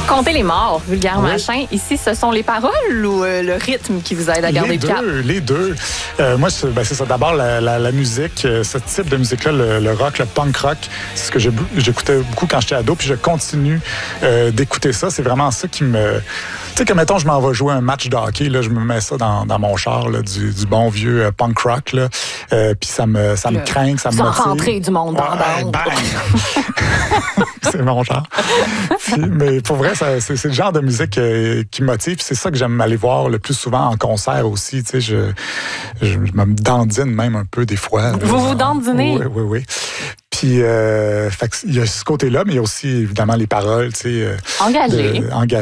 Comptez les morts, vulgaire Oui. machin. Ici, ce sont les paroles ou le rythme qui vous aide à garder le cap? Les deux. Moi, c'est ça. D'abord, la musique, ce type de musique-là, le rock, le punk rock, c'est ce que j'écoutais beaucoup quand j'étais ado, puis je continue d'écouter ça. C'est vraiment ça qui me... Tu sais, que mettons, je m'en vais jouer un match de hockey, là, je me mets ça dans mon char, là, du bon vieux punk rock, là, puis ça me craint, ça me Sans motive. rentrer du monde dans la bande. Bang! C'est mon genre. Mais pour vrai, c'est le genre de musique qui me motive. C'est ça que j'aime aller voir le plus souvent en concert aussi. Tu sais, je me dandine même un peu des fois. Vous dandinez? Oui. Puis, il y a ce côté-là, mais il y a aussi évidemment les paroles. Tu sais, Engagé. engagées.